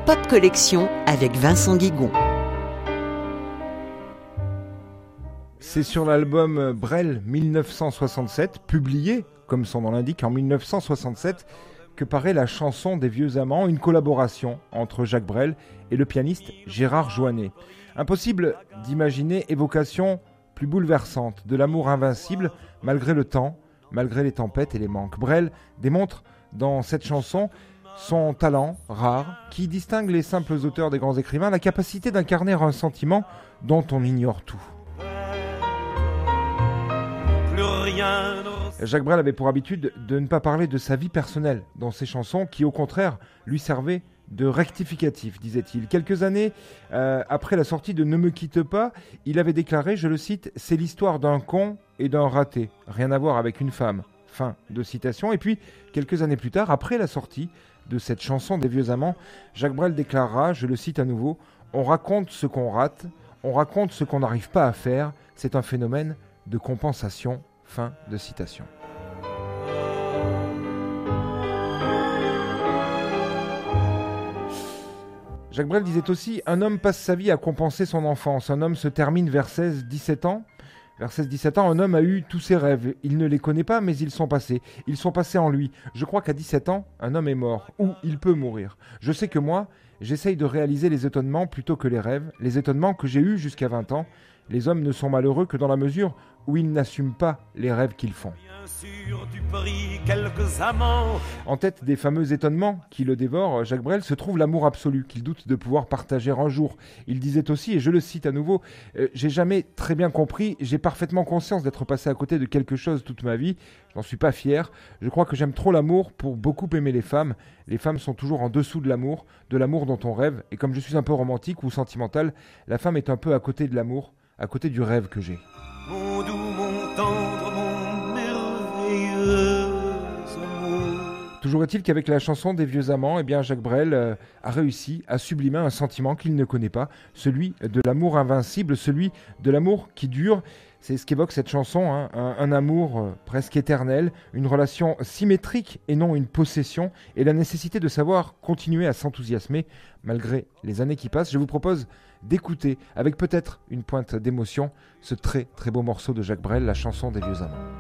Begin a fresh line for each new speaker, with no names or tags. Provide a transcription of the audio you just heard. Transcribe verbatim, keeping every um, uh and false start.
Pop Collection avec Vincent Guigon.
C'est sur l'album Brel mille neuf cent soixante-sept, publié, comme son nom l'indique, en mille neuf cent soixante-sept, que paraît la chanson des vieux amants, une collaboration entre Jacques Brel et le pianiste Gérard Joannet. Impossible d'imaginer évocation plus bouleversante de l'amour invincible malgré le temps, malgré les tempêtes et les manques. Brel démontre dans cette chanson son talent rare qui distingue les simples auteurs des grands écrivains, la capacité d'incarner un sentiment dont on ignore tout. Jacques Brel avait pour habitude de ne pas parler de sa vie personnelle dans ses chansons qui, au contraire, lui servaient de rectificatif, disait-il. Quelques années euh, après la sortie de Ne me quitte pas, il avait déclaré, je le cite, « C'est l'histoire d'un con et d'un raté, rien à voir avec une femme ». Fin de citation. Et puis, quelques années plus tard, après la sortie de cette chanson des vieux amants, Jacques Brel déclarera, je le cite à nouveau, « On raconte ce qu'on rate, on raconte ce qu'on n'arrive pas à faire, c'est un phénomène de compensation ». Fin de citation. Jacques Brel disait aussi « Un homme passe sa vie à compenser son enfance. Un homme se termine vers seize dix-sept ans. Vers seize dix-sept ans, un homme a eu tous ses rêves. Il ne les connaît pas, mais ils sont passés. Ils sont passés en lui. Je crois qu'à dix-sept ans, un homme est mort. Ou il peut mourir. Je sais que moi, j'essaye de réaliser les étonnements plutôt que les rêves. Les étonnements que j'ai eus jusqu'à vingt ans. Les hommes ne sont malheureux que dans la mesure où ils n'assument pas les rêves qu'ils font. » En tête des fameux étonnements qui le dévorent, Jacques Brel, se trouve l'amour absolu qu'il doute de pouvoir partager un jour. Il disait aussi, et je le cite à nouveau, euh, « J'ai jamais très bien compris, j'ai parfaitement conscience d'être passé à côté de quelque chose toute ma vie, je n'en suis pas fier. Je crois que j'aime trop l'amour pour beaucoup aimer les femmes. Les femmes sont toujours en dessous de l'amour, de l'amour dont on rêve, et comme je suis un peu romantique ou sentimental, la femme est un peu à côté de l'amour, à côté du rêve que j'ai. »
Mon doux, mon tendre, mon merveilleux amour.
Toujours est-il qu'avec la chanson des vieux amants, eh bien Jacques Brel euh, a réussi à sublimer un sentiment qu'il ne connaît pas, celui de l'amour invincible, celui de l'amour qui dure. C'est ce qu'évoque cette chanson, hein, un, un amour euh, presque éternel, une relation symétrique et non une possession, et la nécessité de savoir continuer à s'enthousiasmer malgré les années qui passent. Je vous propose d'écouter, avec peut-être une pointe d'émotion, ce très très beau morceau de Jacques Brel, la chanson des vieux amants.